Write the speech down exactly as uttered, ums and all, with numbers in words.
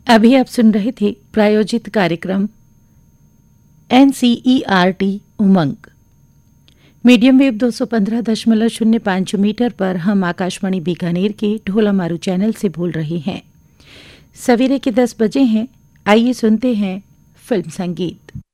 अभी आप सुन रहे थे प्रायोजित कार्यक्रम N C E R T उमंग। मीडियम वेव दो सौ पंद्रह दशमलव शून्य पाँच मीटर पर हम आकाशवाणी बीकानेर के ढोला मारू चैनल से बोल रहे हैं। सवेरे के दस बजे हैं। आइए सुनते हैं फिल्म संगीत।